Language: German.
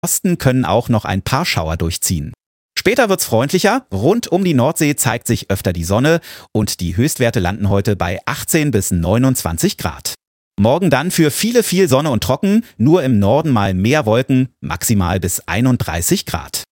Osten können auch noch ein paar Schauer durchziehen. Später wird's freundlicher, rund um die Nordsee zeigt sich öfter die Sonne und die Höchstwerte landen heute bei 18 bis 29 Grad. Morgen dann für viele viel Sonne und trocken, nur im Norden mal mehr Wolken, maximal bis 31 Grad.